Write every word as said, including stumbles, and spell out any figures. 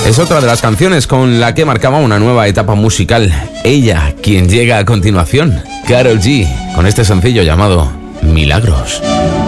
Es otra de las canciones con la que marcaba una nueva etapa musical. Ella, quien llega a continuación, Karol G, con este sencillo llamado Milagros.